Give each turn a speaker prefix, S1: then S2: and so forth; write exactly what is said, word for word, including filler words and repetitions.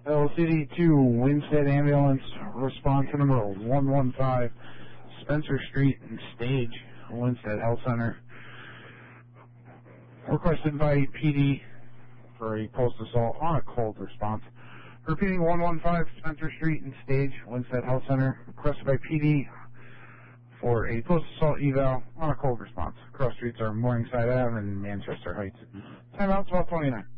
S1: L C D two, Winstead Ambulance, response to number one one five, Spencer Street and Stage, Winstead Health Center. Requested by P D for a post-assault on a cold response. Repeating, one one five, Spencer Street and Stage, Winstead Health Center. Requested by P D for a post-assault eval on a cold response. Cross streets are Morningside Ave and Manchester Heights. Timeout's about twenty-nine.